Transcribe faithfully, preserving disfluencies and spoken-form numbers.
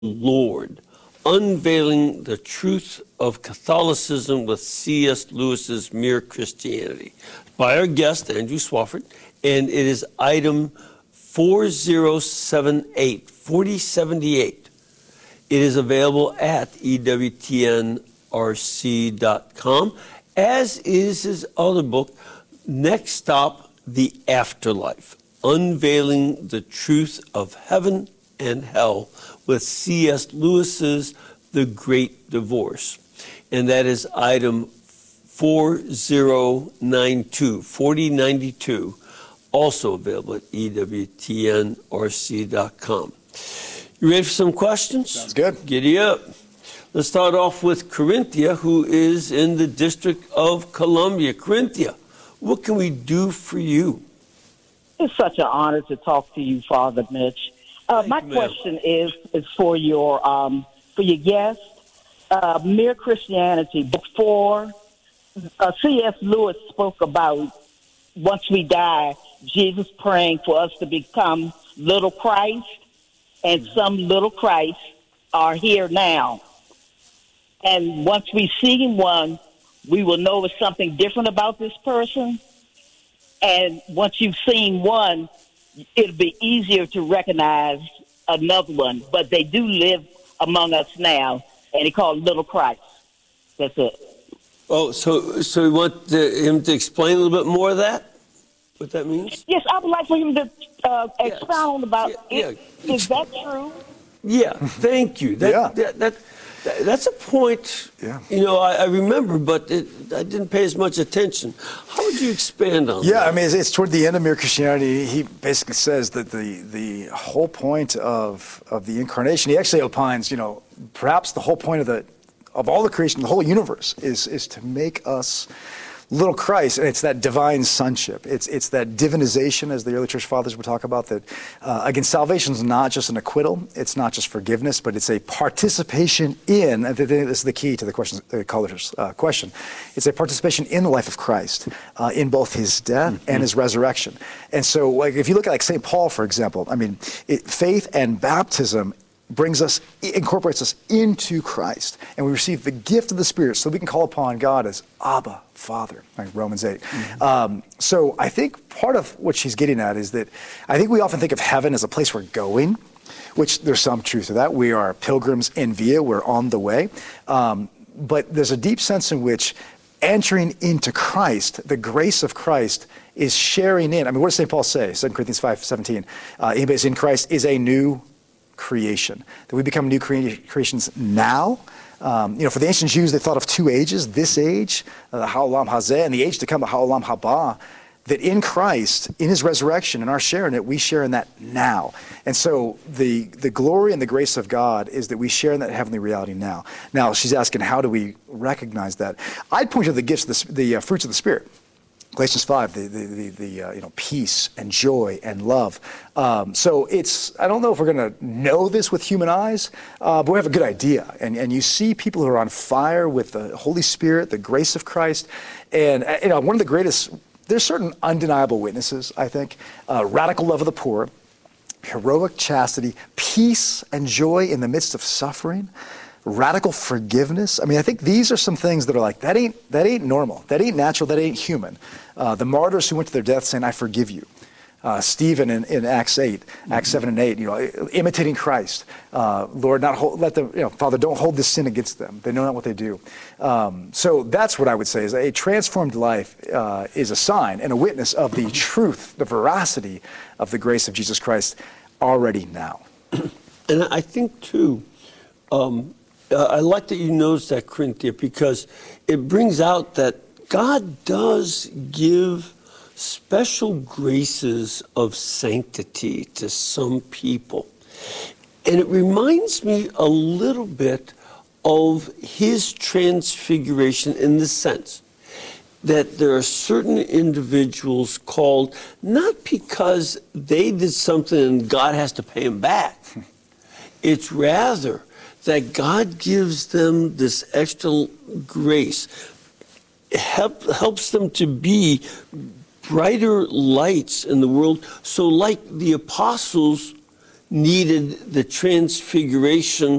Lord, Unveiling the Truth of Catholicism with C S Lewis's Mere Christianity, by our guest, Andrew Swafford, and it is item four zero seven eight, forty seventy-eight. It is available at E W T N R C dot com, as is his other book, Next Stop, The Afterlife, Unveiling the Truth of Heaven and Hell with C S Lewis's The Great Divorce. And that is item four zero nine two, forty ninety-two, also available at E W T N R C dot com. You ready for some questions? Sounds good. Giddy up. Let's start off with Corinthia, who is in the District of Columbia. Corinthia, what can we do for you? It's such an honor to talk to you, Father Mitch. Uh, my you, question is is for your um, for your guest, uh, Mere Christianity. Before uh, C S Lewis spoke about once we die, Jesus praying for us to become little Christ, and some little Christ are here now. And once we see one, we will know it's something different about this person. And once you've seen one, it'll be easier to recognize another one. But they do live among us now, and he called Little Christ. That's it. Oh, so so you want the, him to explain a little bit more of that? What that means? Yes, I would like for him to uh, Yes. expound about Yeah, it. yeah. Is that true? Yeah, thank you. That, Yeah. that, that, that- that's a point, Yeah. you know, I, I remember, but it, I didn't pay as much attention. How would you expand on that? Yeah, I mean, it's, it's toward the end of Mere Christianity. He basically says that the the whole point of of the incarnation, he actually opines, you know, perhaps the whole point of the of all the creation, the whole universe, is is to make us little Christ, and it's that divine sonship. It's it's that divinization, as the early church fathers would talk about. That uh, again, salvation is not just an acquittal. It's not just forgiveness, but it's a participation in. And this is the key to the question, the caller's uh, question. It's a participation in the life of Christ, uh, in both his death mm-hmm. and his resurrection. And so, like, if you look at like Saint Paul, for example, I mean, it, faith and baptism brings us, incorporates us into Christ, and we receive the gift of the Spirit, so we can call upon God as Abba, Father, like Romans eight. Mm-hmm. Um, so I think part of what she's getting at is that I think we often think of heaven as a place we're going, which there's some truth to that. We are pilgrims in via, we're on the way. Um, but there's a deep sense in which entering into Christ, the grace of Christ, is sharing in. I mean, what does Saint Paul say? Second Corinthians five seventeen. Uh, anybody who's in Christ is a new creation, that we become new crea- creations now. Um, you know, for the ancient Jews, they thought of two ages, this age, uh, the Ha'olam Hazeh, and the age to come, the Ha'olam Haba, that in Christ, in his resurrection, and our share in it, we share in that now. And so the the glory and the grace of God is that we share in that heavenly reality now. Now, she's asking, how do we recognize that? I'd point to the gifts, of the, the uh, fruits of the Spirit. Galatians five, the the the, the uh, you know, peace and joy and love. Um, so it's, I don't know if we're going to know this with human eyes, uh, but we have a good idea. And and you see people who are on fire with the Holy Spirit, the grace of Christ, and uh, you know, one of the greatest. There's certain undeniable witnesses, I think. Uh, radical love of the poor, heroic chastity, peace and joy in the midst of suffering. Radical forgiveness. I mean, I think these are some things that are like, that ain't that ain't normal. That ain't natural. That ain't human. Uh, the martyrs who went to their death saying, I forgive you. Uh, Stephen in, in Acts eight, mm-hmm. Acts seven and eight, you know, imitating Christ. Uh, Lord, not hold, let them, you know, Father, don't hold this sin against them. They know not what they do. Um, so that's what I would say is a transformed life uh, is a sign and a witness of the truth, the veracity of the grace of Jesus Christ already now. And I think, too, um, Uh, I like that you noticed that, Corinthia, because it brings out that God does give special graces of sanctity to some people. And it reminds me a little bit of his transfiguration in the sense that there are certain individuals called not because they did something and God has to pay them back. It's rather that God gives them this extra grace, help, helps them to be brighter lights in the world. So like the apostles needed the transfiguration